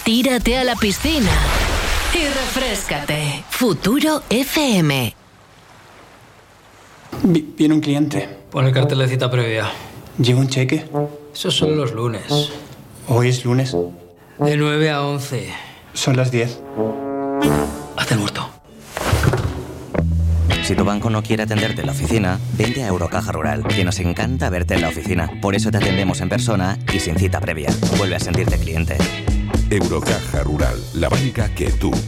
tírate a la piscina y refréscate. Futuro FM. Viene un cliente. Pon el cartel de cita previa. ¿Lleva un cheque? Esos son los lunes. Hoy es lunes. De 9 a 11. Son las 10. Haz el muerto. Si tu banco no quiere atenderte en la oficina, vente a Eurocaja Rural, que nos encanta verte en la oficina. Por eso te atendemos en persona y sin cita previa. Vuelve a sentirte cliente. Eurocaja Rural, la banca que tú